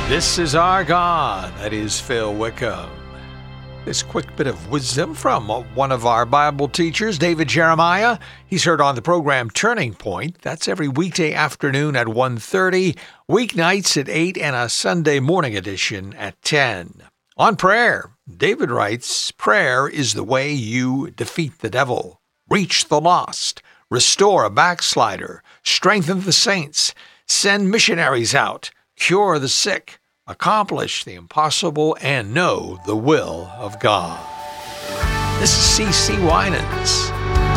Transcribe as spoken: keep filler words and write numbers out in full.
This is our God. That is Phil Wickham. This quick bit of wisdom from one of our Bible teachers, David Jeremiah. He's heard on the program Turning Point. That's every weekday afternoon at one thirty, weeknights at eight, and a Sunday morning edition at ten. On prayer, David writes, prayer is the way you defeat the devil, reach the lost, restore a backslider, strengthen the saints, send missionaries out, cure the sick, accomplish the impossible, and know the will of God. This is C C Winans.